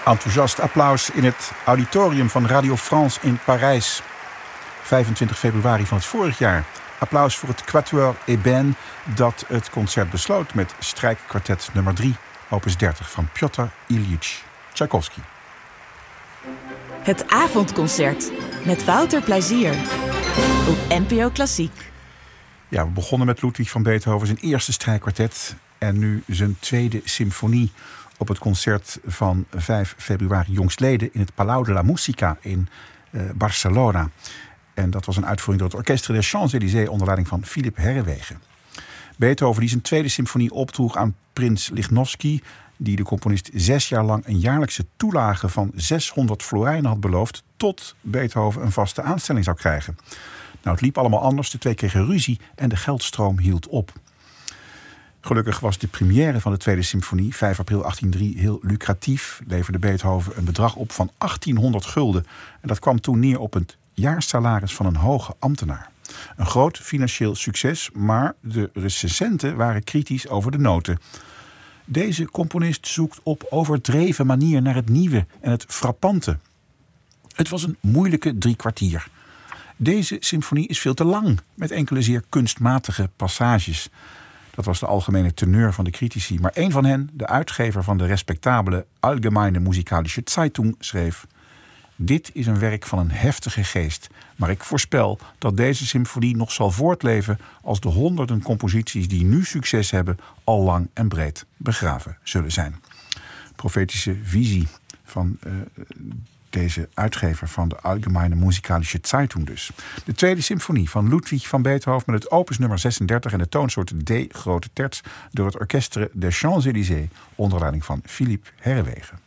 Enthousiast applaus in het auditorium van Radio France in Parijs. 25 februari van het vorig jaar. Applaus voor het Quatuor Ébène dat het concert besloot met strijkkwartet nummer 3, opus 30 van Piotr Ilyich Tchaikovsky. Het avondconcert met Wouter Plezier op NPO Klassiek. Ja, we begonnen met Ludwig van Beethoven zijn eerste strijkkwartet en nu zijn tweede symfonie op het concert van 5 februari jongstleden in het Palau de la Música in Barcelona. En dat was een uitvoering door het Orchestre des Champs-Élysées onder leiding van Philippe Herrewegen. Beethoven die zijn tweede symfonie opdroeg aan prins Lichnowsky, die de componist 6 jaar lang een jaarlijkse toelage van 600 florijnen had beloofd, tot Beethoven een vaste aanstelling zou krijgen. Nou, het liep allemaal anders. De twee kregen ruzie en de geldstroom hield op. Gelukkig was de première van de tweede symfonie, 5 april 1803, heel lucratief. Leverde Beethoven een bedrag op van 1800 gulden. En dat kwam toen neer op het jaarsalaris van een hoge ambtenaar. Een groot financieel succes, maar de recensenten waren kritisch over de noten. Deze componist zoekt op overdreven manier naar het nieuwe en het frappante. Het was een moeilijke 3 kwartier. Deze symfonie is veel te lang, met enkele zeer kunstmatige passages. Dat was de algemene teneur van de critici. Maar een van hen, de uitgever van de respectabele Allgemeine Musikalische Zeitung, schreef: dit is een werk van een heftige geest, maar ik voorspel dat deze symfonie nog zal voortleven als de honderden composities die nu succes hebben al lang en breed begraven zullen zijn. Profetische visie van deze uitgever van de Allgemeine Musikalische Zeitung dus. De tweede symfonie van Ludwig van Beethoven met het opus nummer 36 en de toonsoort D grote terts door het Orchestre des Champs-Élysées onder leiding van Philippe Herrewegen.